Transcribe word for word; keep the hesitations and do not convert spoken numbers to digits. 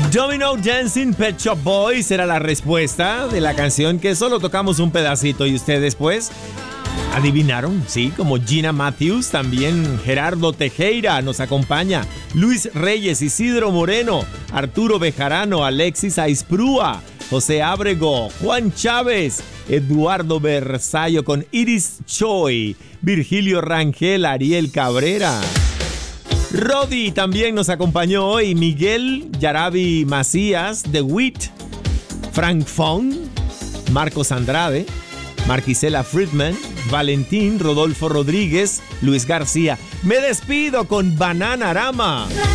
Domino Dancing Pet Shop Boys era la respuesta de la canción que solo tocamos un pedacito y ustedes pues adivinaron, sí, como Gina Matthews, también Gerardo Tejera nos acompaña, Luis Reyes, Isidro Moreno, Arturo Bejarano, Alexis Aisprúa, José Ábrego, Juan Chávez, Eduardo Versallo con Iris Choi, Virgilio Rangel, Ariel Cabrera. Rodi también nos acompañó hoy, Miguel Yarabi Macías, The Wit, Frank Fong, Marcos Andrade, Marquisela Friedman, Valentín, Rodolfo Rodríguez, Luis García. Me despido con Bananarama.